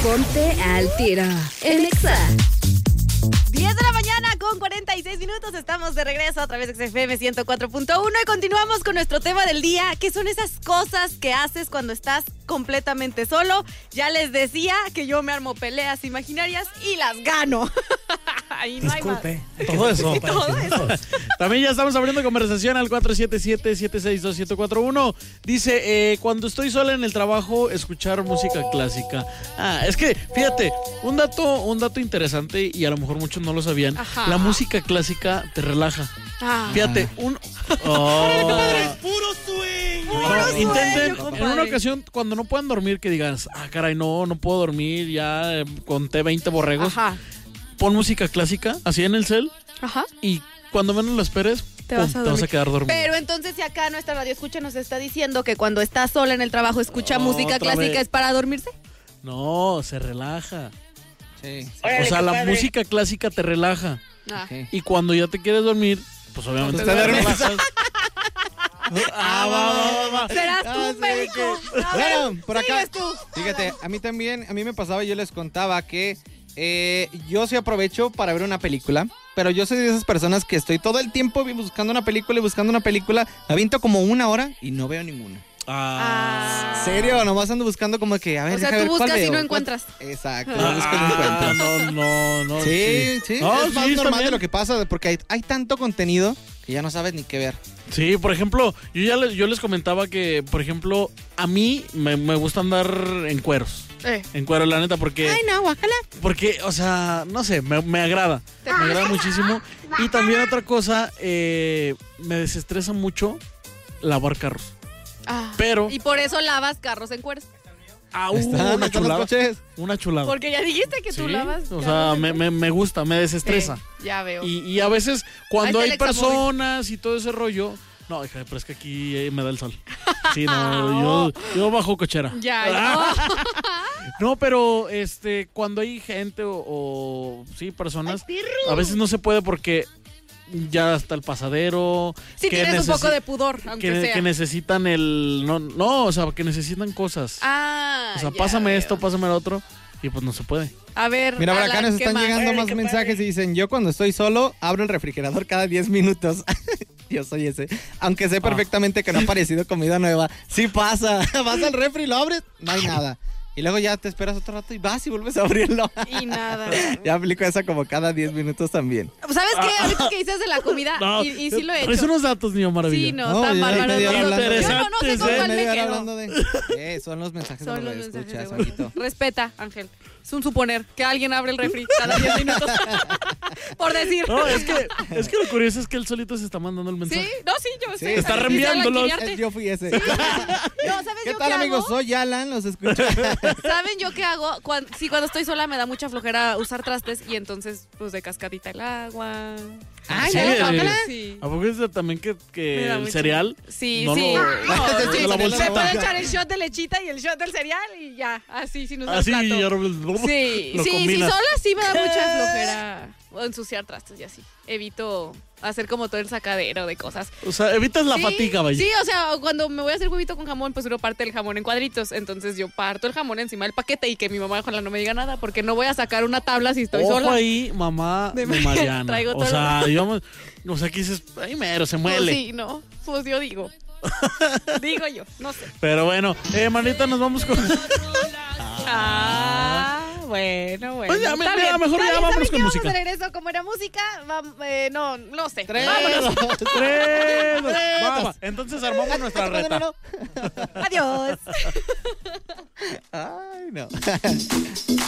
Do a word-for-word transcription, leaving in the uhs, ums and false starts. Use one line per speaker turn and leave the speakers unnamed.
Ponte al tiro en Exa.
diez de la mañana con cuarenta y seis minutos. Estamos de regreso a través de X F M ciento cuatro punto uno y continuamos con nuestro tema del día, que son esas cosas que haces cuando estás completamente solo. Ya les decía que yo me armo peleas imaginarias y las gano. Ahí no
Disculpe.
hay más.
Todo eso.
Sí, todo eso.
También ya estamos abriendo conversación al cuatro siete siete, siete seis dos, siete cuatro uno. Dice, eh, cuando estoy sola en el trabajo, escuchar música clásica. Ah, es que, fíjate, un dato, un dato interesante y a lo mejor muchos no lo sabían.
Ajá.
La música clásica te relaja.
Ah.
Fíjate, un... Oh.
¡Puro swing!
No,
swing,
intenten
compadre.
en una ocasión cuando no puedan dormir que digas, ah, caray, no, no puedo dormir, ya eh, conté veinte borregos.
Ajá.
Pon música clásica, así en el cel,
Ajá.
y cuando menos lo esperes,
Te
pum,
vas a
te vas a
dormir.
quedar dormido.
Pero entonces, si acá nuestra radio escucha nos está diciendo que cuando está sola en el trabajo escucha
Otra
música clásica,
vez.
¿es para dormirse?
No, se relaja.
Sí.
O sea, la música clásica te relaja.
Ah.
Ok.
Y cuando ya te quieres dormir, pues obviamente
Te
te
duermes.
relajas. Ah, va, va, va, va.
Serás
Ah,
tú,
sí,
médico. A ver,
Bueno, por acá,
sigues tú.
fíjate, a mí también, a mí me pasaba, yo les contaba que eh, yo sí aprovecho para ver una película, pero yo soy de esas personas que estoy todo el tiempo buscando una película y buscando una película, me aviento como una hora y no veo ninguna.
Ah.
Ah.
¿Serio? Nomás ando buscando como que, a ver,
O sea,
deja
tú
ver cuál
buscas y
veo,
no
cuál-
encuentras.
Exacto,
Ah,
busco y no encuentro.
no, no, no.
Sí, sí,
No,
es más
sí,
normal
también.
de lo que pasa, porque hay, hay tanto contenido que ya no sabes ni qué ver.
Sí, por ejemplo, yo ya les, yo les comentaba que, por ejemplo, a mí me, me gusta andar en cueros.
Eh.
En cuero, la neta, porque...
Ay, no, guácala.
Porque, o sea, no sé, me, me agrada.
Te
Me agrada muchísimo. Y también otra cosa, eh, me desestresa mucho lavar carros.
Ah,
Pero-
Y por eso lavas carros en cueros.
Ah,
Ahí
uh,
están, ahí
una
están los
chulada.
coches.
Una chulada.
Porque ya dijiste que tú
Sí,
lavas.
o
carros
sea,
en
me,
cueros.
me, me gusta, me desestresa.
Sí, ya veo.
Y, y a veces, cuando
Ahí
hay
está el examóvil.
personas y todo ese rollo... No, hija, pero es que aquí eh, me da el sol. Sí, no, yo, yo bajo cochera.
Ya, ya.
No, pero este, cuando hay gente o, o sí, personas, a veces no se puede porque ya está el pasadero.
Sí,
que
tienes un
necesi-
poco de pudor, aunque
que,
sea.
que necesitan el... No, no, o sea, que necesitan cosas.
Ah,
o sea,
ya
pásame
veo.
esto, pásame lo otro. Y pues no se puede.
A ver,
Mira, por
Alan,
acá nos
¿qué
están
más?
llegando más
qué
mensajes
padre.
y dicen, yo cuando estoy solo, abro el refrigerador cada diez minutos. Yo soy ese. Aunque sé perfectamente que no ha aparecido comida nueva. Sí pasa. Vas al refri, lo abres, no hay nada. Y luego ya te esperas otro rato y vas y vuelves a abrirlo.
Y nada.
Ya aplico esa como cada diez minutos también.
¿Sabes qué? Ahorita que dices de la comida,
No,
y, y sí lo he
traes
hecho.
unos datos, niño maravilla.
Sí, no,
No,
está
ya
bárbaro.
media hora
Yo
hablando de-
no, no sé con
Interesantes,
cuál
Media
me
hora
quedo.
hablando de... Eh, son los mensajes
Son
de
los
lo
mensajes de
escuchas,
WhatsApp.
amiguito.
Respeta, Ángel. Es un suponer que alguien abre el refri cada diez minutos. Por decir.
No, es que, es que lo curioso es que él solito se está mandando el
Sí,
mensaje.
no, sí, yo sé.
Está
Sí,
reenviándolos.
Alan Quiriarte.
Eh, Yo fui ese.
No, ¿sabes
¿Qué
yo
tal,
qué
amigos?
hago?
Soy Alan, los escucho.
¿Saben yo qué hago? Cuando, sí, cuando estoy sola me da mucha flojera usar trastes y entonces, pues, de cascadita el agua.
Ay,
Sí,
no,
eh,
guácala.
Sí.
¿A poco es de- también que,
Me
que
da
el
mucho-
cereal?
Sí,
no
sí.
Lo,
No,
de
sí,
la
sí,
Se
bolsita.
puede echar el shot de lechita y el shot del cereal y ya, así sin usar
Así,
plato.
y ahora
Sí,
lo
sí, sí,
combinas.
sola sí me da mucha flojera ensuciar trastes y así. Evito hacer como todo el sacadero de cosas.
O sea, evitas la
Sí,
fatiga, vaya.
Sí, o sea, cuando me voy a hacer huevito con jamón, pues uno parte el jamón en cuadritos. Entonces yo parto el jamón encima del paquete y que mi mamá ojalá no me diga nada porque no voy a sacar una tabla si estoy
Ojo
sola.
ahí, mamá de,
De-
Mariana.
traigo
O
todo
sea, digamos, o sea, aquí dices, ay, mero, se
Pues
muele.
sí, no, pues yo digo. Digo yo, no sé.
Pero bueno, eh, manita, nos vamos con...
Ah, bueno, bueno.
Pues ya,
Está
mira,
bien,
mejor
está
ya
bien,
vámonos
¿saben
con
qué?
música.
Vamos de regreso, como era música, vam- eh, no, no sé.
Tres,
Vámonos.
Tres, dos,
Tres,
va, va.
dos.
Entonces armamos nuestra
No, no,
reta.
no.
Adiós.
Ay, no.